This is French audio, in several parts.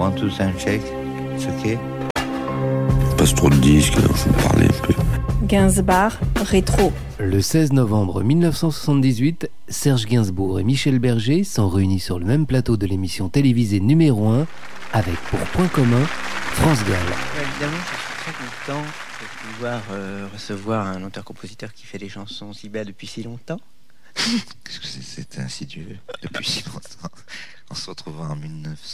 One, two, sound check. It's okay. Passe trop de disques, il faut parler un peu. Gainsbourg, rétro. Le 16 novembre 1978, Serge Gainsbourg et Michel Berger sont réunis sur le même plateau de l'émission télévisée numéro 1 avec pour point commun France Gall. Évidemment, je suis très content de pouvoir recevoir un auteur-compositeur qui fait des chansons si belles depuis si longtemps. Qu'est-ce que c'est insidieux depuis si longtemps. On se retrouvera en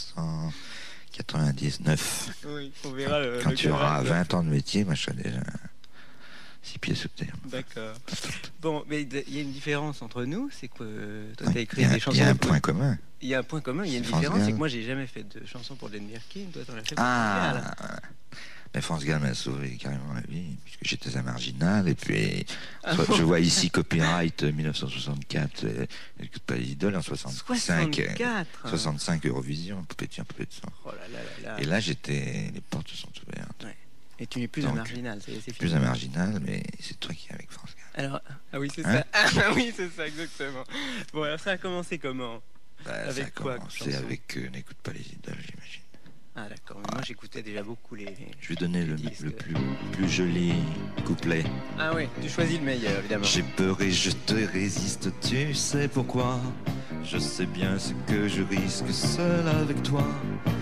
1999. Oui, on verra. Quand tu auras 20 ans de métier, moi je serai déjà 6 pieds sous terre. D'accord. Bon, mais il y a une différence entre nous, c'est que toi t'as écrit des chansons. Il y a un point commun. Il y a un point commun, il y a une France différence, Gall. c'est que moi j'ai jamais fait de chansons pour Len Birkin, toi t'en as fait pour Ah, France Gall. mais France Gall m'a sauvé carrément la vie, puisque j'étais un marginal, et puis je vois ici copyright 1964, écoute pas les idoles en 65, 65 Eurovision, poupée de sang. Oh là là là là. Et là les portes se sont ouvertes. Ouais. Et tu n'es plus un marginal, c'est fini. Plus un marginal, mais c'est toi qui es avec France Gall. Alors, ah oui c'est Hein ça, ah oui c'est ça exactement. Bon alors ça a commencé comment? Avec Avec ça a quoi, commencé chanson avec N'écoute pas les idoles, j'imagine. Ah d'accord, mais moi j'écoutais déjà beaucoup les... Je vais donner le disques. plus joli couplet. Ah oui, tu choisis le meilleur évidemment. J'ai peur et je te résiste, tu sais pourquoi? Je sais bien ce que je risque seul avec toi.